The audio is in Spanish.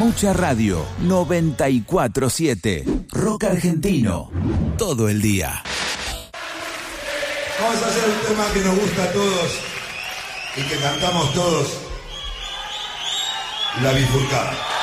Mucha radio, 94.7. Rock argentino, todo el día. Vamos a hacer un tema que nos gusta a todos y que cantamos todos. La bifurcada.